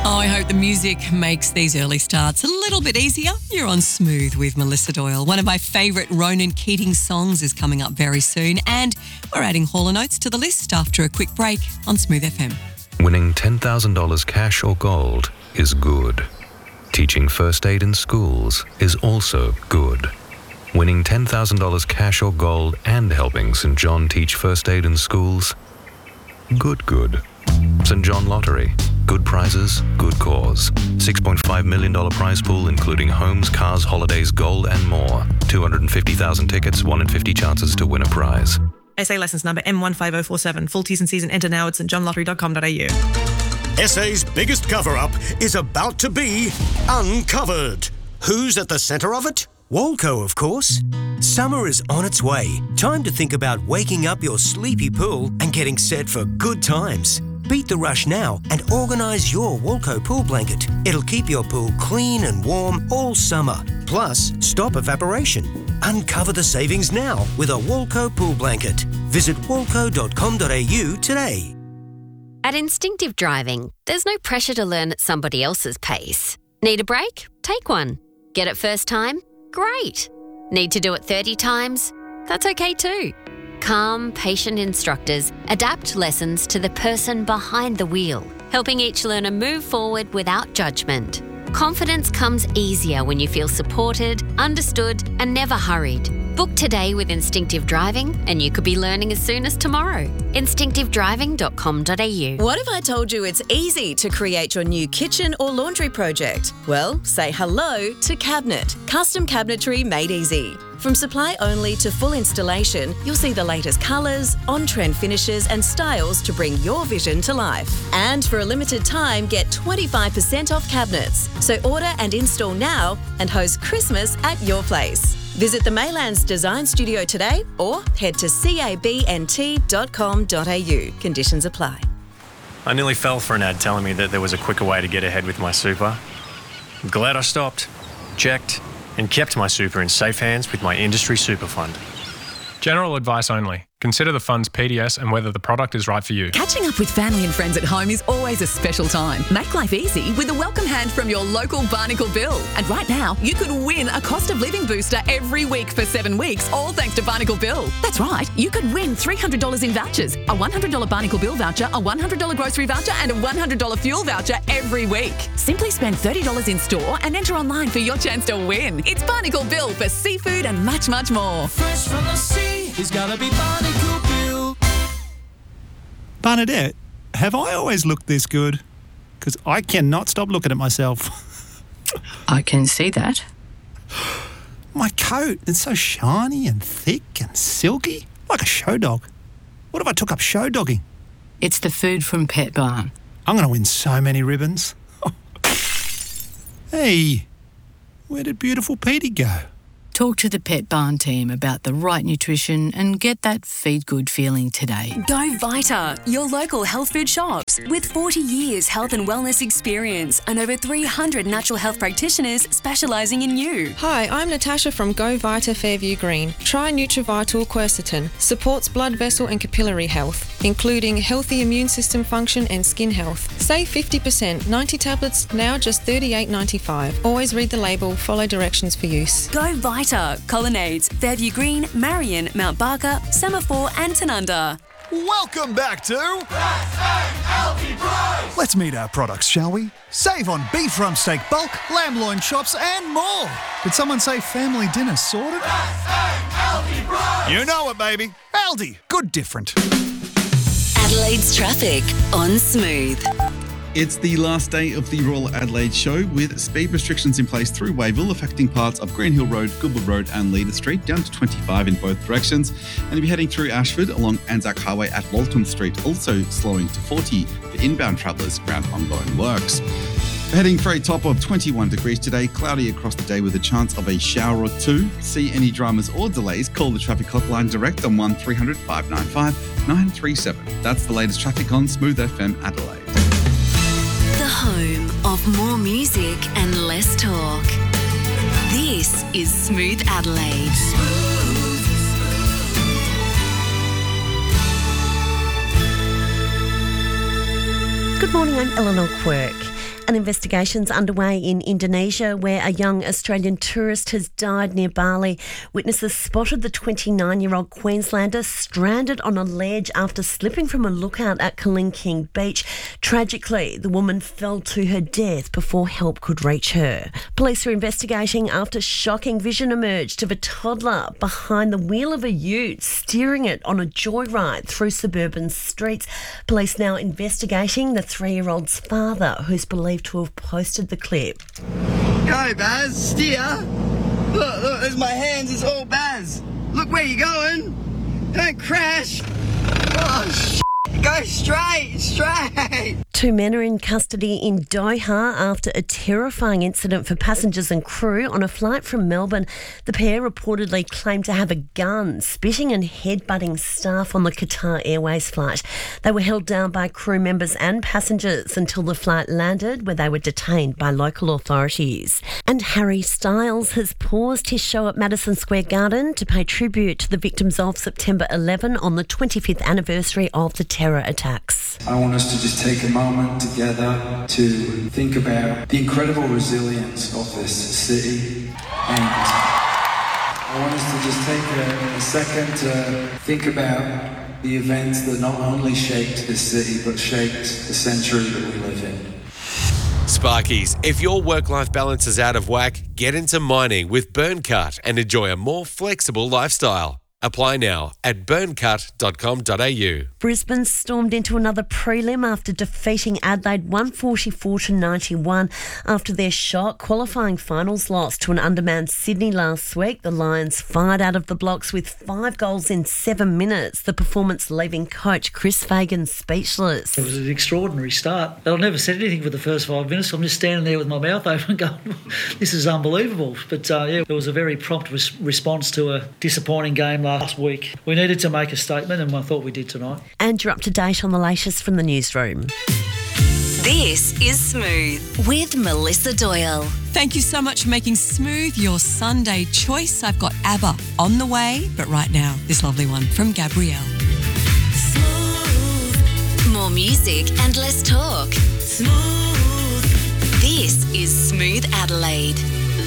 Oh, I hope the music makes these early starts a little bit easier. You're on Smooth with Melissa Doyle. One of my favourite Ronan Keating songs is coming up very soon, and we're adding Hall & Oates to the list after a quick break on Smooth FM. Winning $10,000 cash or gold is good. Teaching first aid in schools is also good. Winning $10,000 cash or gold and helping St. John teach first aid in schools? Good. St. John Lottery. Good prizes, good cause. $6.5 million prize pool including homes, cars, holidays, gold and more. 250,000 tickets, 1 in 50 chances to win a prize. SA licence number M15047. Full T's and C's and enter now at stjohnlottery.com.au. SA's biggest cover-up is about to be uncovered. Who's at the centre of it? Walco, of course. Summer is on its way. Time to think about waking up your sleepy pool and getting set for good times. Beat the rush now and organise your Walco pool blanket. It'll keep your pool clean and warm all summer. Plus, stop evaporation. Uncover the savings now with a Walco pool blanket. Visit walco.com.au today. At Instinctive Driving, there's no pressure to learn at somebody else's pace. Need a break? Take one. Get it first time? Great. Need to do it 30 times? That's okay too. Calm, patient instructors adapt lessons to the person behind the wheel, helping each learner move forward without judgment. Confidence comes easier when you feel supported, understood, and never hurried. Book today with Instinctive Driving and you could be learning as soon as tomorrow. Instinctivedriving.com.au. What if I told you it's easy to create your new kitchen or laundry project? Well, say hello to Cabinet. Custom cabinetry made easy. From supply only to full installation, you'll see the latest colours, on-trend finishes and styles to bring your vision to life. And for a limited time, get 25% off cabinets. So order and install now and host Christmas at your place. Visit the Maylands Design Studio today or head to cabnt.com.au. Conditions apply. I nearly fell for an ad telling me that there was a quicker way to get ahead with my super. I'm glad I stopped, checked, and kept my super in safe hands with my industry super fund. General advice only. Consider the fund's PDS and whether the product is right for you. Catching up with family and friends at home is always a special time. Make life easy with a welcome hand from your local Barnacle Bill. And right now, you could win a cost of living booster every week for 7 weeks, all thanks to Barnacle Bill. That's right, you could win $300 in vouchers, a $100 Barnacle Bill voucher, a $100 grocery voucher and a $100 fuel voucher every week. Simply spend $30 in store and enter online for your chance to win. It's Barnacle Bill for seafood and much, much more. Fresh from the sea, it's gotta be Barnacle Bill. Bernadette, have I always looked this good? Because I cannot stop looking at myself. I can see that. My coat, it's so shiny and thick and silky, like a show dog. What if I took up show dogging? It's the food from Pet Barn. I'm going to win so many ribbons. Hey, where did beautiful Petey go? Talk to the Pet Barn team about the right nutrition and get that feed good feeling today. Go Vita, your local health food shops. With 40 years health and wellness experience and over 300 natural health practitioners specialising in you. Hi, I'm Natasha from Go Vita Fairview Green. Try Nutrivital Quercetin. Supports blood vessel and capillary health, including healthy immune system function and skin health. Save 50%, 90 tablets, now just $38.95. Always read the label, follow directions for use. Go Vita. Colonnades, Fairview Green, Marion, Mount Barker, Semaphore and Tanunda. Welcome back to S.A.L.D. Price. Let's meet our products, shall we? Save on beef rump steak bulk, lamb loin chops and more. Did someone say family dinner sorted? S.A.L.D. Price. You know it, baby. Aldi. Good different. Adelaide's traffic on Smooth. It's the last day of the Royal Adelaide Show with speed restrictions in place through Wayville affecting parts of Green Hill Road, Goodwood Road and Leader Street down to 25 in both directions. And if you're heading through Ashford along Anzac Highway at Walton Street, also slowing to 40 for inbound travellers around ongoing works. Heading for a top of 21 degrees today, cloudy across the day with a chance of a shower or two. See any dramas or delays, call the traffic hotline direct on 1300 595 937. That's the latest traffic on Smooth FM Adelaide. The home of more music and less talk. This is Smooth Adelaide. Good morning, I'm Eleanor Quirk. An investigation's underway in Indonesia where a young Australian tourist has died near Bali. Witnesses spotted the 29-year-old Queenslander stranded on a ledge after slipping from a lookout at Kelingking Beach. Tragically, the woman fell to her death before help could reach her. Police are investigating after shocking vision emerged of a toddler behind the wheel of a ute, steering it on a joyride through suburban streets. Police now investigating the 3-year-old's father, who's believed to have posted the clip. Go, Baz, steer. Look, there's my hands, it's all Baz. Look where you're going. Don't crash. Oh, shit. Go straight. 2 men are in custody in Doha after a terrifying incident for passengers and crew on a flight from Melbourne. The pair reportedly claimed to have a gun, spitting and headbutting staff on the Qatar Airways flight. They were held down by crew members and passengers until the flight landed, where they were detained by local authorities. And Harry Styles has paused his show at Madison Square Garden to pay tribute to the victims of September 11 on the 25th anniversary of the terror attacks. I want us to just take a moment together to think about the incredible resilience of this city, and I want us to just take a second to think about the events that not only shaped this city but shaped the century that we live in. Sparkies, if your work-life balance is out of whack, get into mining with Burncut and enjoy a more flexible lifestyle. Apply now at burncut.com.au. Brisbane stormed into another prelim after defeating Adelaide 144-91 after their shock qualifying finals loss to an undermanned Sydney last week. The Lions fired out of the blocks with 5 goals in 7 minutes, the performance leaving coach Chris Fagan speechless. It was an extraordinary start. I never said anything for the first 5 minutes. I'm just standing there with my mouth open going, this is unbelievable. But there was a very prompt response to a disappointing game last week. We needed to make a statement, and I thought we did tonight. And you're up to date on the latest from the newsroom. This is Smooth with Melissa Doyle. Thank you so much for making Smooth your Sunday choice. I've got ABBA on the way, but right now, this lovely one from Gabrielle. More music and less talk. Smooth. This is Smooth Adelaide.